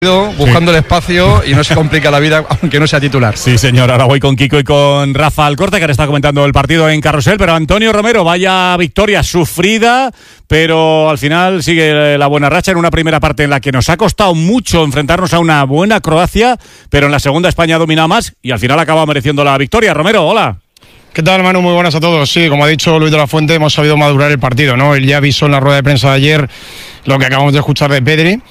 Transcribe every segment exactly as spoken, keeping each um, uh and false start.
buscando sí. el espacio y no se complica la vida aunque no sea titular. Sí, señor, ahora voy con Kiko y con Rafa Alcorta, que ahora está comentando el partido en Carrusel, pero Antonio Romero, vaya victoria sufrida, pero al final sigue la buena racha en una primera parte en la que nos ha costado mucho enfrentarnos a una buena Croacia, pero en la segunda España ha dominado más y al final acaba mereciendo la victoria. Romero, hola. ¿Qué tal, Manu? Muy buenas a todos. Sí, como ha dicho Luis de la Fuente, hemos sabido madurar el partido, ¿no? Él ya avisó en la rueda de prensa de ayer lo que acabamos de escuchar de Pedri,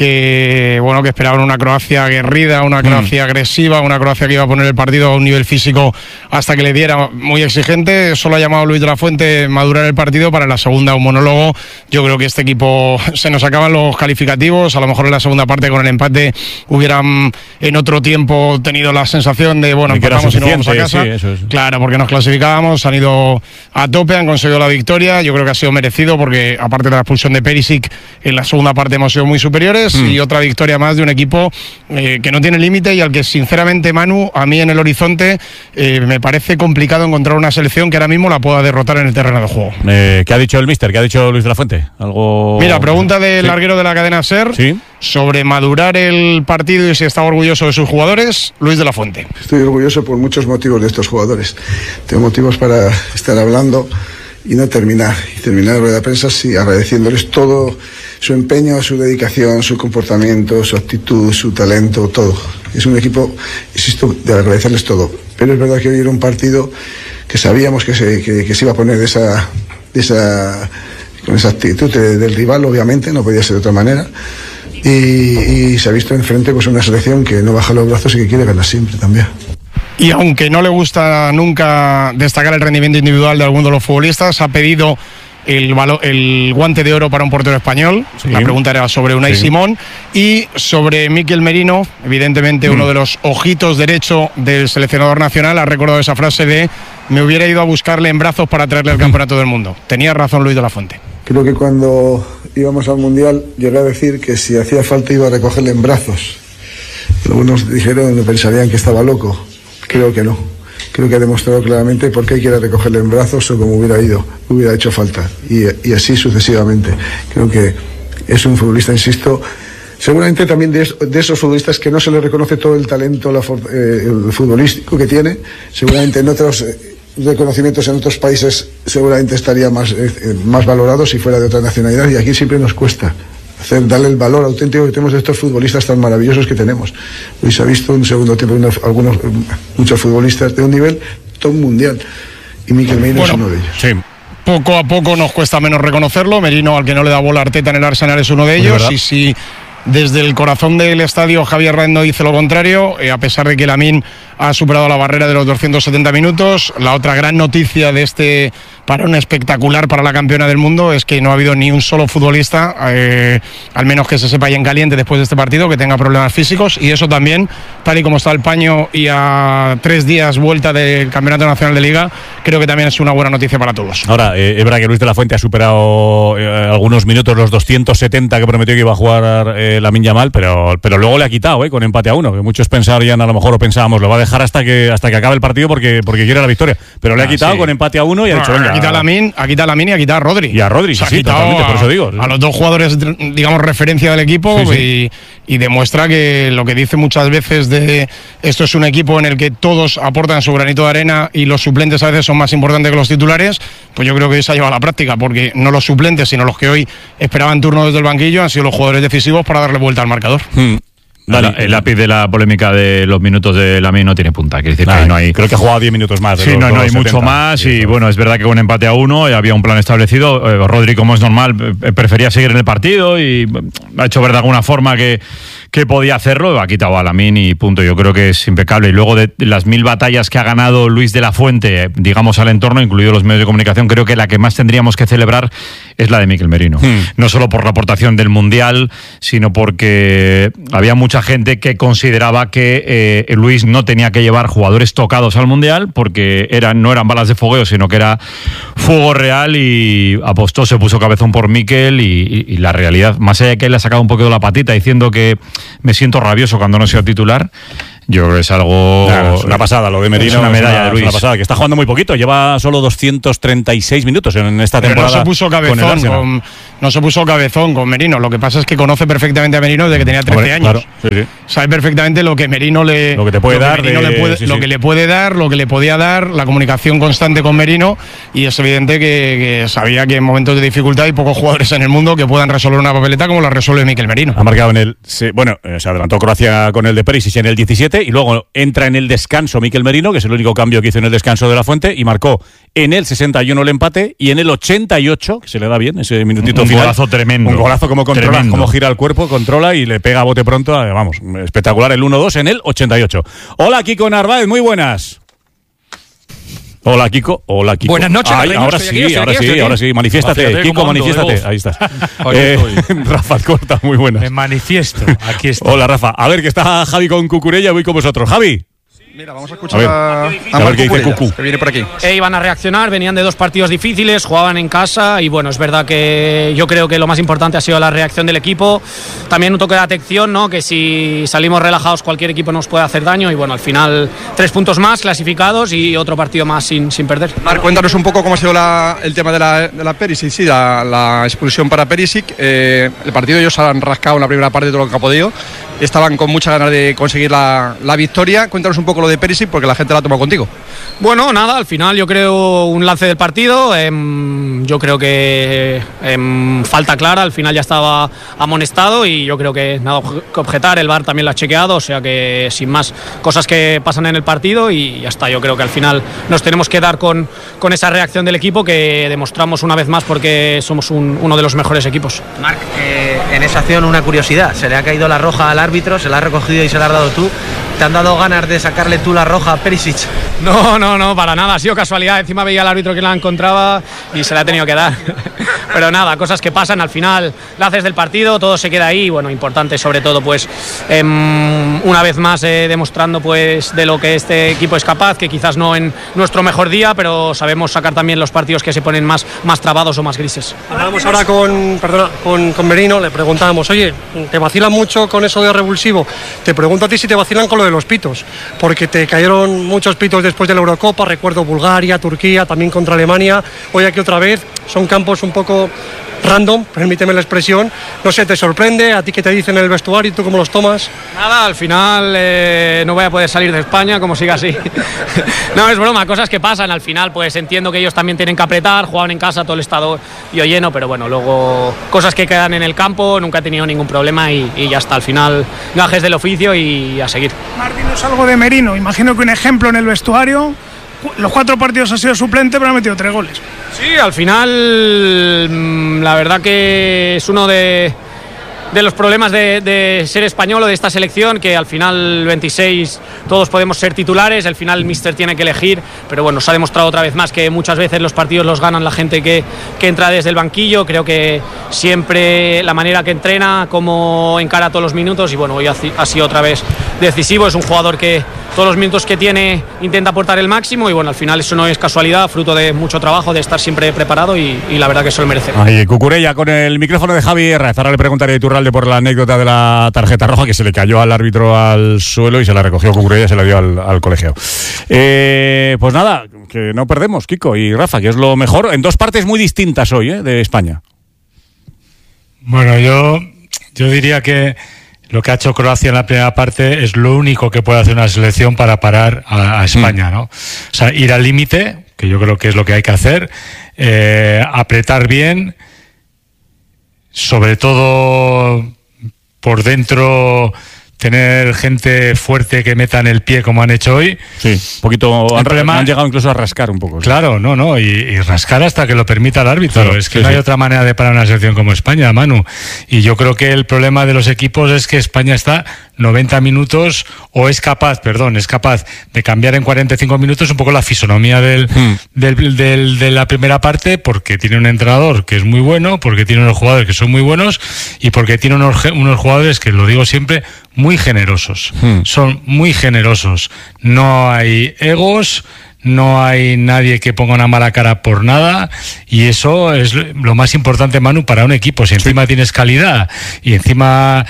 que bueno, que esperaban una Croacia aguerrida, una Croacia mm. agresiva, una Croacia que iba a poner el partido a un nivel físico hasta que le diera, muy exigente. Solo ha llamado Luis de la Fuente madurar el partido. Para la segunda un monólogo. Yo creo que este equipo se nos acaban los calificativos. A lo mejor en la segunda parte con el empate hubieran en otro tiempo tenido la sensación de bueno, empatamos y no vamos a casa. Sí, eso es. Claro, porque nos clasificábamos, han ido a tope, han conseguido la victoria. Yo creo que ha sido merecido porque aparte de la expulsión de Perisic, en la segunda parte hemos sido muy superiores. Y otra victoria más de un equipo eh, que no tiene límite y al que sinceramente, Manu, a mí en el horizonte eh, me parece complicado encontrar una selección que ahora mismo la pueda derrotar en el terreno de juego. Eh, ¿Qué ha dicho el míster? ¿Qué ha dicho Luis de la Fuente? ¿Algo? Mira, pregunta del ¿Sí? larguero de la cadena SER ¿Sí? sobre madurar el partido y si está orgulloso de sus jugadores. Luis de la Fuente. Estoy orgulloso por muchos motivos de estos jugadores. Tengo motivos para estar hablando y no terminar, y terminar la rueda de prensa sí, agradeciéndoles todo su empeño, su dedicación, su comportamiento, su actitud, su talento, todo. Es un equipo, insisto, de agradecerles todo. Pero es verdad que hoy era un partido que sabíamos que se, que, que se iba a poner de esa, de esa, con esa actitud de, del rival, obviamente, no podía ser de otra manera. Y, y se ha visto enfrente pues una selección que no baja los brazos y que quiere ganar siempre también. Y aunque no le gusta nunca destacar el rendimiento individual de alguno de los futbolistas, ha pedido el, valo, el guante de oro para un portero español. Sí. La pregunta era sobre Unai sí. Simón y sobre Mikel Merino, evidentemente mm. uno de los ojitos derecho del seleccionador nacional. Ha recordado esa frase de me hubiera ido a buscarle en brazos para traerle el campeonato del mundo. Tenía razón Luis de la Fuente. Creo que cuando íbamos al Mundial llegué a decir que si hacía falta iba a recogerle en brazos. Algunos dijeron, pensarían que estaba loco. Creo que no. Creo que ha demostrado claramente por qué quiere recogerle en brazos o como hubiera ido, hubiera hecho falta. Y, y así sucesivamente. Creo que es un futbolista, insisto, seguramente también de, de esos futbolistas que no se le reconoce todo el talento la, eh, el futbolístico que tiene. Seguramente en otros eh, reconocimientos en otros países seguramente estaría más, eh, más valorado si fuera de otra nacionalidad. Y aquí siempre nos cuesta hacer, darle el valor auténtico que tenemos de estos futbolistas tan maravillosos que tenemos. Hoy se ha visto en segundo tiempo unos, algunos, muchos futbolistas de un nivel top mundial y Mikel Merino bueno, es uno de ellos. Sí. Poco a poco nos cuesta menos reconocerlo. Merino, al que no le da bola Arteta en el Arsenal, es uno de ellos. Y si desde el corazón del estadio Javier Rendo dice lo contrario, eh, a pesar de que Lamine ha superado la barrera de los doscientos setenta minutos, la otra gran noticia de este parón espectacular para la campeona del mundo es que no ha habido ni un solo futbolista, eh, al menos que se sepa ya en caliente después de este partido, que tenga problemas físicos, y eso también, tal y como está el paño y a tres días vuelta del Campeonato Nacional de Liga, creo que también es una buena noticia para todos. Ahora, eh, es verdad que Luis de la Fuente ha superado eh, algunos minutos los doscientos setenta que prometió que iba a jugar eh, Lamine Yamal, pero, pero luego le ha quitado eh, con empate a uno, que muchos pensarían, a lo mejor, o pensábamos, lo va a dejar hasta que hasta que acabe el partido porque, porque quiere la victoria, pero le ha quitado ah, sí. con empate a uno y ha no, dicho, venga. Ha quitado a Lamine, ha quitado a Lamine y ha quitado a Rodri. Y a Rodri, sí, sí, totalmente, por eso digo. A los dos jugadores, digamos, referencia del equipo sí, sí. Y, y demuestra que lo que dice muchas veces de esto es un equipo en el que todos aportan su granito de arena y los suplentes a veces son más importantes que los titulares, pues yo creo que se ha llevado a la práctica, porque no los suplentes, sino los que hoy esperaban turno desde el banquillo han sido los jugadores decisivos para darle vuelta al marcador. Hmm. Vale, el lápiz de la polémica de los minutos de Lamine no tiene punta. Quiere decir que no hay, creo que ha jugado diez minutos más. Sí, los, no, no hay setenta, mucho más. Y bueno, es verdad que con empate a uno había un plan establecido. Eh, Rodri, como es normal, eh, prefería seguir en el partido y ha hecho ver de alguna forma que, que podía hacerlo. Ha quitado a Lamine y punto. Yo creo que es impecable. Y luego de las mil batallas que ha ganado Luis de la Fuente, digamos al entorno, incluidos los medios de comunicación, creo que la que más tendríamos que celebrar es la de Mikel Merino. Hmm. No solo por la aportación del Mundial, sino porque había mucha gente que consideraba que eh, Luis no tenía que llevar jugadores tocados al Mundial porque eran, no eran balas de fogueo, sino que era fuego real, y apostó, se puso cabezón por Mikel y, y, y la realidad, más allá de que él le ha sacado un poquito la patita diciendo que me siento rabioso cuando no sea titular, yo creo que es algo... Claro, es una pasada lo de Merino, es una medalla una, de Luis. Una pasada, que está jugando muy poquito, lleva solo doscientos treinta y seis minutos en esta temporada. Pero no se puso cabezón con, no se puso cabezón con Merino. Lo que pasa es que conoce perfectamente a Merino desde que tenía trece Hombre, años. Claro, sí, sí. Sabe perfectamente lo que Merino le, lo que te puede lo que dar, Merino de, le puede, sí, lo sí. que le puede dar, lo que le podía dar, la comunicación constante con Merino, y es evidente que, que sabía que en momentos de dificultad hay pocos jugadores en el mundo que puedan resolver una papeleta como la resuelve Mikel Merino. Ha marcado en el... Se, bueno, eh, se adelantó Croacia con el de Perisic en el diecisiete y luego entra en el descanso Mikel Merino, que es el único cambio que hizo en el descanso de la Fuente, y marcó en el sesenta y uno el empate y en el ochenta y ocho, que se le da bien ese minutito un final. Un golazo tremendo. Un golazo como controla, tremendo. como gira el cuerpo, controla y le pega a bote pronto. Vamos, espectacular el uno dos en el ochenta y ocho. Hola, Kiko Narváez, muy buenas. Hola, Kiko. Hola, Kiko. Buenas noches. Ay, ahora estoy sí, aquí, estoy ahora aquí, sí, estoy ahora aquí. sí. Manifiéstate, Fíjate Kiko, cómo ando de manifiéstate. voz. Ahí estás. Aquí Eh, estoy. Rafa Corta, muy buenas. Me manifiesto, aquí estoy. Hola, Rafa. A ver, que está Javi con Cucurella, voy con vosotros. Javi. Mira, vamos a escuchar A ver, a, a, a ver Marco qué dice Curella, Cucu. que viene por aquí. E iban a reaccionar, venían de dos partidos difíciles, jugaban en casa y bueno, es verdad que yo creo que lo más importante ha sido la reacción del equipo, también un toque de atención, ¿no? Que si salimos relajados cualquier equipo nos puede hacer daño y bueno, al final tres puntos más clasificados y otro partido más sin, sin perder. Marc, cuéntanos un poco cómo ha sido la, el tema de la, de la Perisic, sí, la, la expulsión para Perisic. Eh, el partido ellos han rascado en la primera parte todo lo que ha podido, estaban con muchas ganas de conseguir la, la victoria. Cuéntanos un poco lo de Perisic porque la gente la ha tomado contigo. Bueno, nada, al final yo creo un lance del partido, eh, yo creo que eh, falta clara, al final ya estaba amonestado y yo creo que nada que objetar, el V A R también lo ha chequeado, o sea que sin más, cosas que pasan en el partido y ya está, yo creo que al final nos tenemos que dar con, con esa reacción del equipo que demostramos una vez más porque somos un, uno de los mejores equipos. Marc, eh, en esa acción una curiosidad, se le ha caído la roja al árbitro, se la has recogido y se la has dado tú. ¿Te han dado ganas de sacarle tú la roja a Perisic? No, no, no, para nada, ha sido casualidad, encima veía al árbitro que la encontraba y se la ha tenido que dar. Pero nada, cosas que pasan, al final la haces del partido, todo se queda ahí, bueno, importante sobre todo pues eh, una vez más eh, demostrando pues de lo que este equipo es capaz, que quizás no en nuestro mejor día, pero sabemos sacar también los partidos que se ponen más, más trabados o más grises. Hablábamos ahora con, perdona, con, con Merino, le preguntábamos, oye, ¿te vacilan mucho con eso de revulsivo? Te pregunto a ti si te vacilan con lo de los pitos, porque te cayeron muchos pitos después de la Eurocopa, recuerdo Bulgaria, Turquía, también contra Alemania, hoy aquí otra vez, son campos un poco random, permíteme la expresión, no sé, ¿te sorprende? ¿A ti qué te dicen en el vestuario y tú cómo los tomas? Nada, al final eh, no voy a poder salir de España como siga así. No, es broma, cosas que pasan, al final pues entiendo que ellos también tienen que apretar, jugaban en casa, todo el estadio lleno, pero bueno, luego cosas que quedan en el campo, nunca he tenido ningún problema y, y ya está, al final gajes del oficio y a seguir. Martín, es algo de Merino, imagino que un ejemplo en el vestuario, los cuatro partidos ha sido suplente pero ha metido tres goles. Sí, al final la verdad que es uno de, de los problemas de, de ser español o de esta selección, que al final veintiséis todos podemos ser titulares, al final el míster tiene que elegir, pero bueno, se ha demostrado otra vez más que muchas veces los partidos los ganan la gente que, que entra desde el banquillo, creo que siempre la manera que entrena, cómo encara todos los minutos y bueno, hoy ha, ha sido otra vez decisivo, es un jugador que todos los minutos que tiene intenta aportar el máximo y bueno, al final eso no es casualidad, fruto de mucho trabajo, de estar siempre preparado y, y la verdad que eso lo merece. Ahí, Cucurella con el micrófono de Javi Herrera. Ahora le preguntaré a Iturralde por la anécdota de la tarjeta roja que se le cayó al árbitro al suelo y se la recogió Cucurella y se la dio al, al colegiado. Eh, pues nada, que no perdemos, Kiko y Rafa, que es lo mejor, en dos partes muy distintas hoy, ¿eh? De España. Bueno, yo, yo diría que lo que ha hecho Croacia en la primera parte es lo único que puede hacer una selección para parar a, a España, ¿no? O sea, ir al límite, que yo creo que es lo que hay que hacer, eh, apretar bien, sobre todo por dentro tener gente fuerte que metan el pie como han hecho hoy. Sí, un poquito. Han, problema, han llegado incluso a rascar un poco. Claro, sí. no, no, y, y rascar hasta que lo permita el árbitro. Claro, es que sí, no hay sí. otra manera de parar una selección como España, Manu. Y yo creo que el problema de los equipos es que España está noventa minutos, o es capaz, perdón, es capaz de cambiar en cuarenta y cinco minutos un poco la fisonomía del, hmm. del, del, de la primera parte, porque tiene un entrenador que es muy bueno, porque tiene unos jugadores que son muy buenos y porque tiene unos, unos jugadores que, lo digo siempre, muy generosos. Hmm. Son muy generosos. No hay egos, no hay nadie que ponga una mala cara por nada, y eso es lo más importante, Manu, para un equipo. Si encima sí. tienes calidad y encima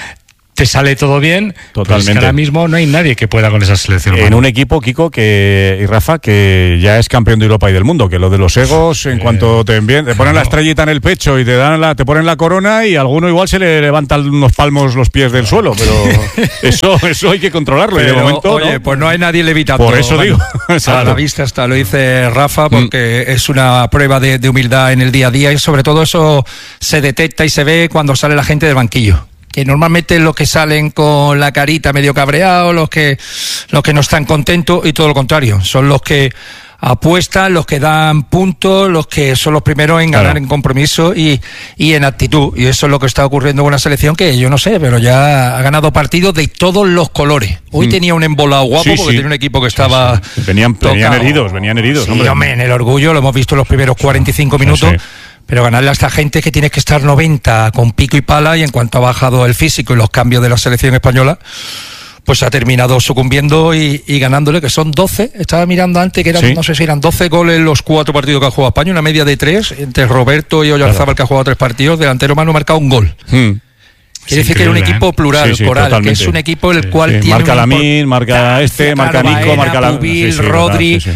te sale todo bien. Totalmente. Pues es que ahora mismo no hay nadie que pueda con esa selección. En Manu. un equipo, Kiko, que y Rafa, que ya es campeón de Europa y del mundo, que lo de los egos, en Eh, cuanto te envíen, te ponen claro. la estrellita en el pecho y te dan la, te ponen la corona y a alguno igual se le levantan unos palmos los pies del suelo, pero eso, eso hay que controlarlo. Pero, y de momento, oye, ¿no? pues no hay nadie levitando. Por eso Manu. digo. A Exacto. la vista está, lo dice Rafa, porque mm. es una prueba de, de humildad en el día a día y sobre todo eso se detecta y se ve cuando sale la gente del banquillo. Que normalmente los que salen con la carita medio cabreados, los que, los que no están contentos y todo lo contrario. Son los que apuestan, los que dan puntos, los que son los primeros en ganar claro. en compromiso y, y en actitud. Y eso es lo que está ocurriendo con una selección que yo no sé, pero ya ha ganado partidos de todos los colores. Hoy mm. tenía un embolado guapo sí, porque sí. tenía un equipo que estaba sí, sí. Venían, venían heridos, venían heridos. Sí, hombre. hombre, en el orgullo lo hemos visto en los primeros cuarenta y cinco minutos. Sí, sí. Pero ganarle a esta gente que tienes que estar noventa con pico y pala, y en cuanto ha bajado el físico y los cambios de la selección española, pues ha terminado sucumbiendo y, y ganándole, que son doce. Estaba mirando antes que eran, sí. no sé si eran doce goles los cuatro partidos que ha jugado España, una media de tres, entre Roberto y Oyarzábal, claro. que ha jugado tres partidos, delantero Manu ha marcado un gol. Hmm. Quiere decir que era un equipo plural, sí, sí, coral, totalmente. que es un equipo el cual sí, tiene... Marca Lamín, marca este, marca Nico, marca la... Pubil, sí, sí, Rodri... Sí, sí.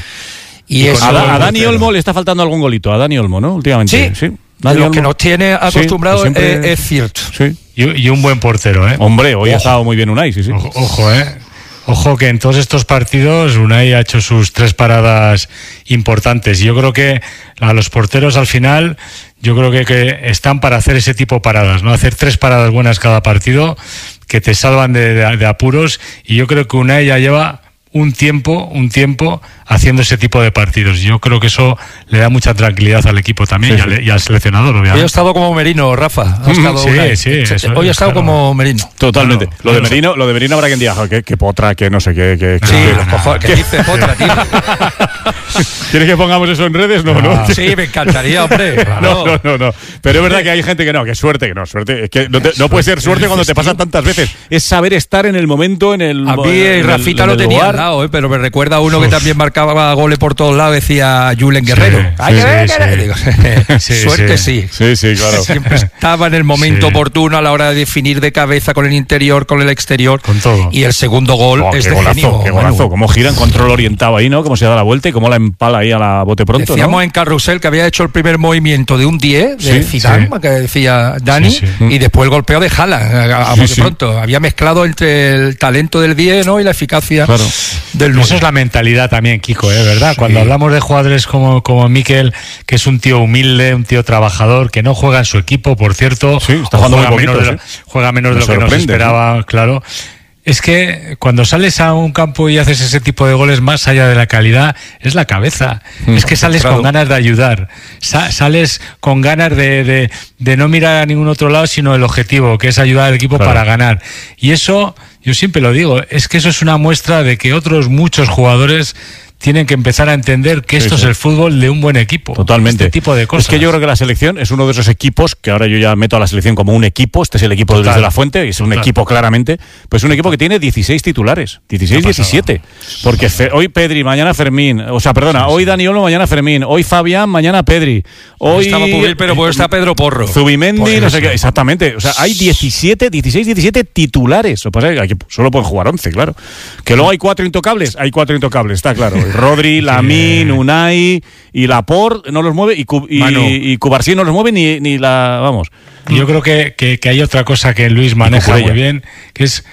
Y eso, a, a Dani Olmo le está faltando algún golito, a Dani Olmo, ¿no? Últimamente. Sí, sí. De los que nos tiene acostumbrados sí, siempre... es, es cierto. Sí. Y, y un buen portero, ¿eh? Hombre, hoy ojo. ha estado muy bien Unai, sí, sí. Ojo, ojo, ¿eh? Ojo que en todos estos partidos Unai ha hecho sus tres paradas importantes. Y yo creo que a los porteros al final, yo creo que, que están para hacer ese tipo de paradas, ¿no? Hacer tres paradas buenas cada partido que te salvan de, de, de apuros. Y yo creo que Unai ya lleva un tiempo, un tiempo haciendo ese tipo de partidos. Yo creo que eso le da mucha tranquilidad al equipo también, sí, y, al, y al seleccionador, obviamente. Hoy ha estado como Merino, Rafa. Ha estado sí, una... sí. Eso, Hoy ha estado claro. como Merino. Totalmente. Claro, lo de claro. Merino, lo de Merino habrá quien diga, que, que potra, que no sé qué. Que, sí, que, los cojones, que dice potra, tío. ¿Quieres que pongamos eso en redes? No, no. no. Sí, me encantaría, hombre. Claro. No, no, no, no. Pero es verdad que hay gente que no, que suerte, que no, suerte. Es que no, te, no puede ser suerte cuando te pasa tantas veces. Es saber estar en el momento, en el. A mí en Rafita el, lo en tenía lugar. al lado, ¿eh? Pero me recuerda a uno Uf. que también marcaba goles por todos lados, decía Julen Guerrero. Sí, Ay, sí, sí, sí. Digo, sí, suerte sí. Sí, sí, claro. Siempre estaba en el momento sí. oportuno a la hora de definir de cabeza con el interior, con el exterior. Con todo. Y el segundo gol oh, es qué de golazo, genio. Qué golazo, cómo gira en control orientado ahí, ¿no? Cómo se da la vuelta y cómo la empala ahí a la bote pronto, Decíamos ¿no? en Carrusel que había hecho el primer movimiento de un diez de sí, Zidane, sí. que decía Dani, sí, sí. y después el golpeo de Haaland a, a bote sí, pronto. Sí. Había mezclado entre el talento del diez, ¿no? y la eficacia claro. del nueve. Eso es la mentalidad también, Kiko, ¿eh? ¿Verdad? Sí. Cuando hablamos de jugadores como, como Mikel, que es un tío humilde, un tío trabajador, que no juega en su equipo, por cierto, sí, está jugando juega, muy poquito, menos de lo, sí. juega menos de lo que nos esperaba, ¿sí? claro. Es que cuando sales a un campo y haces ese tipo de goles, más allá de la calidad, es la cabeza. Mm, es que sales claro. con ganas de ayudar. Sa- sales con ganas de, de, de no mirar a ningún otro lado, sino el objetivo, que es ayudar al equipo claro. para ganar. Y eso, yo siempre lo digo, es que eso es una muestra de que otros muchos jugadores tienen que empezar a entender que esto sí, sí. es el fútbol de un buen equipo. Totalmente. Este tipo de cosas. Es que yo creo que la selección es uno de esos equipos, que ahora yo ya meto a la selección como un equipo, este es el equipo Total. de Luis de la Fuente, es un Total. equipo claramente, pues es un equipo que tiene dieciséis titulares, dieciséis, diecisiete. Porque fe, hoy Pedri, mañana Fermín, o sea, perdona, sí, sí. hoy Dani Olmo, mañana Fermín, hoy Fabián, mañana Pedri. Hoy estaba Pubil, pero pues está Pedro Porro. Zubimendi, no sé qué, exactamente. O sea, hay diecisiete, dieciséis, diecisiete titulares. Lo que pasa es que solo pueden jugar once, claro. Que luego hay cuatro intocables, hay cuatro intocables, está claro. Rodri, Lamín, Unai y Laporte no los mueve y, y, y Cubarsí no los mueve ni, ni la... Vamos. Yo creo que, que, que hay otra cosa que Luis maneja muy bien, que es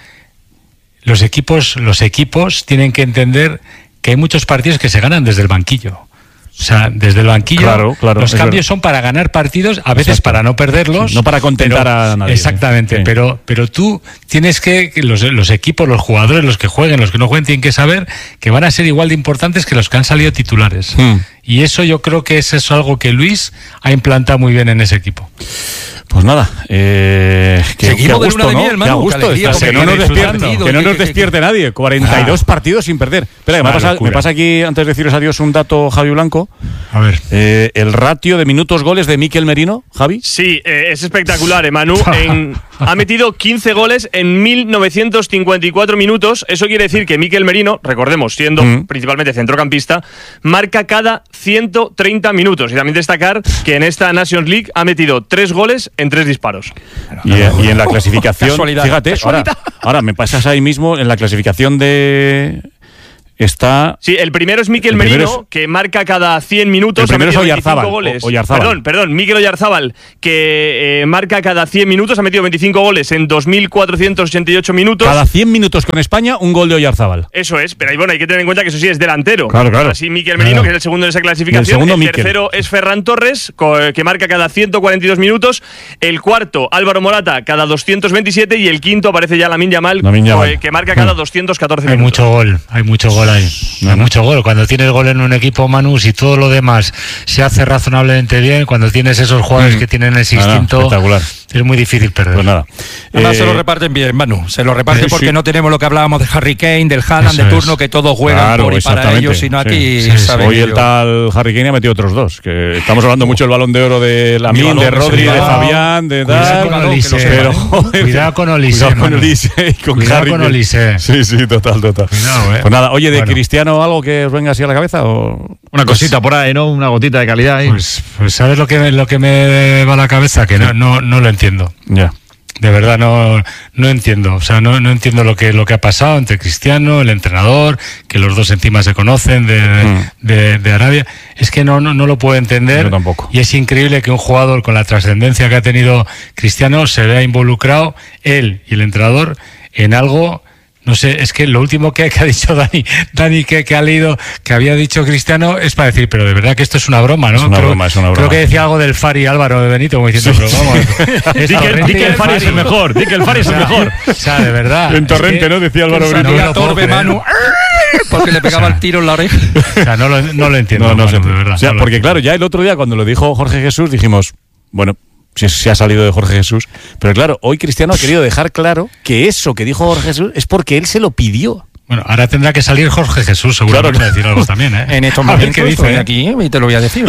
los equipos, los equipos tienen que entender que hay muchos partidos que se ganan desde el banquillo. O sea, desde el banquillo claro, claro, los cambios verdad. son para ganar partidos, a veces Exacto. para no perderlos. Sí, no para contentar pero, a nadie. Exactamente, sí. pero, pero tú tienes que, los, los equipos, los jugadores, los que jueguen, los que no jueguen, tienen que saber que van a ser igual de importantes que los que han salido titulares. Hmm. Y eso yo creo que es eso algo que Luis ha implantado muy bien en ese equipo. Pues nada, eh, que, Seguimos que a gusto, de ¿no? miel, Manu, que a gusto, alegría, está, que no nos despierte, que no nos despierte que, nadie. cuarenta y dos ah. partidos sin perder. Espera, que me pasa, me pasa aquí, antes de deciros adiós, un dato, Javi Blanco. A ver. Eh, el ratio de minutos goles de Mikel Merino, Javi. Sí, eh, es espectacular, Manu. En, ha metido quince goles en mil novecientos cincuenta y cuatro minutos. Eso quiere decir que Mikel Merino, recordemos, siendo mm. principalmente centrocampista, marca cada ciento treinta minutos. Y también destacar que en esta Nations League ha metido tres goles en tres disparos. Y, y en la clasificación, Casualidad. fíjate, ahora, ahora me pasas ahí mismo en la clasificación de... Está... Sí, el primero es Mikel primero Merino, es... que marca cada cien minutos. El primero ha metido es Oyarzábal, goles. Oyarzábal. Perdón, perdón, Mikel Oyarzábal, que eh, marca cada cien minutos, ha metido veinticinco goles en dos mil cuatrocientos ochenta y ocho minutos. Cada cien minutos con España, un gol de Oyarzábal. Eso es, pero ahí, bueno, hay que tener en cuenta que eso sí es delantero. Claro, claro. Así Mikel Merino, claro. que es el segundo de esa clasificación. El, segundo, el Mikel. tercero es Ferran Torres, que marca cada ciento cuarenta y dos minutos. El cuarto, Álvaro Morata, cada doscientos veintisiete. Y el quinto aparece ya Lamine Yamal, Lamine Yamal. que marca cada doscientos catorce hay minutos. Hay mucho gol, hay mucho gol ahí. Hay mucho gol. Cuando tienes gol en un equipo, Manu, si todo lo demás se hace razonablemente bien, cuando tienes esos jugadores mm. que tienen ese instinto, espectacular. Es muy difícil perder. Pues nada. Además eh, se lo reparten bien, Manu. Se lo reparten eh, porque sí. no tenemos lo que hablábamos de Harry Kane, del Haaland de turno, es. que todos juegan claro, por y para ellos, sino sí. aquí Sí, sí, saben hoy ellos. el tal Harry Kane ha metido otros dos. Que estamos hablando mucho del Balón de Oro de Lamine, de Rodri, de Fabián, de Cuidado con Olise. Pero, joder, cuidado con Olise. Cuidado con Olise y con cuidado Harry con Olise. Sí, sí, total, total. Cuidado, eh. Pues nada, oye, ¿de bueno. Cristiano algo que os venga así a la cabeza? O... Una cosita por ahí, ¿no? Una gotita de calidad ahí. Pues, pues ¿sabes lo que, lo que me va a la cabeza? Que no, no, no lo entiendo. Ya. De verdad no, no entiendo, o sea, no, no entiendo lo que, lo que ha pasado entre Cristiano, el entrenador, que los dos encima se conocen de, mm. de, de Arabia. Es que no, no, no lo puedo entender. Yo tampoco. Y es increíble que un jugador con la trascendencia que ha tenido Cristiano se vea involucrado, él y el entrenador, en algo... No sé, es que lo último que, que ha dicho Dani, Dani que, que ha leído, que había dicho Cristiano, es para decir, pero de verdad que esto es una broma, ¿no? Es una creo, broma, es una broma. Creo que decía algo del Fari Álvaro de Benito, como diciendo, sí, pero vamos. Sí. Di, que, di que el Fari es el mejor, di que el Fari es el mejor. O sea, de verdad. En Torrente, es que, ¿no? Decía Álvaro Benito. No, no Torbe Manu, porque le pegaba o sea, el tiro en la oreja. O sea, no lo, no lo entiendo. No, no, Manu, sé, de verdad. O sea, no porque claro, ya el otro día cuando lo dijo Jorge Jesús dijimos, bueno... Si se ha salido de Jorge Jesús. Pero claro, hoy Cristiano ha querido dejar claro que eso que dijo Jorge Jesús es porque él se lo pidió. Bueno, ahora tendrá que salir Jorge Jesús, seguramente, claro, a decir algo también, ¿eh? En estos momentos que dice aquí y te lo voy a decir.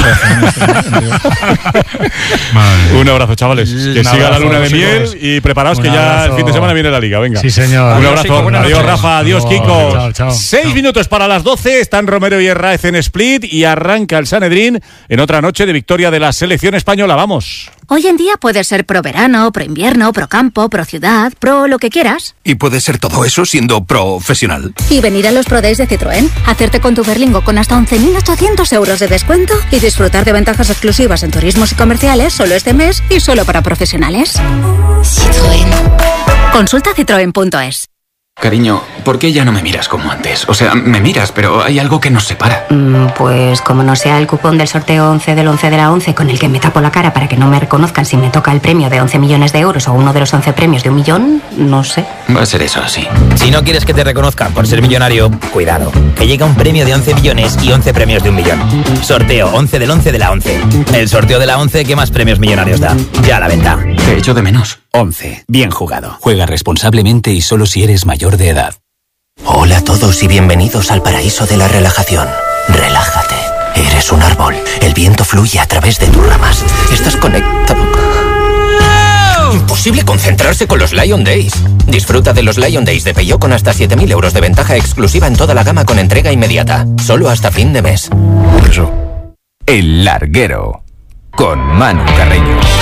Un abrazo, chavales. Que un siga abrazo, la luna de miel chicos. Y preparaos un que ya abrazo. El fin de semana viene la Liga. Venga. Sí, señor. Un abrazo. Adiós, adiós noches. Rafa. Adiós, Kiko. Chao, chao, Seis chao. minutos para las doce. Están Romero y Herráez en Split y arranca el Sanedrín en otra noche de victoria de la selección española. Vamos. Hoy en día puedes ser pro verano, pro invierno, pro campo, pro ciudad, pro lo que quieras. Y puedes ser todo eso siendo profesional. Y venir a los Pro Days de Citroën, hacerte con tu Berlingo con hasta once mil ochocientos euros de descuento y disfrutar de ventajas exclusivas en turismos y comerciales solo este mes y solo para profesionales. Citroën. Consulta citroen punto es. Cariño, ¿por qué ya no me miras como antes? O sea, me miras, pero hay algo que nos separa. Mm, pues como no sea el cupón del sorteo once del once de la once con el que me tapo la cara para que no me reconozcan si me toca el premio de once millones de euros o uno de los once premios de un millón, no sé. Va a ser eso así. Si no quieres que te reconozcan por ser millonario, cuidado, que llega un premio de once millones y once premios de un millón. Sorteo once del once de la once. El sorteo de la once que más premios millonarios da. Ya a la venta. Te echo de menos. once. Bien jugado. Juega responsablemente y solo si eres mayor de edad. Hola a todos y bienvenidos al paraíso de la relajación. Relájate. Eres un árbol. El viento fluye a través de tus ramas. Estás conectado. Imposible concentrarse con los Lion Days. Disfruta de los Lion Days de Peugeot con hasta siete mil euros de ventaja exclusiva en toda la gama con entrega inmediata. Solo hasta fin de mes. Eso. El Larguero. Con Manu Carreño.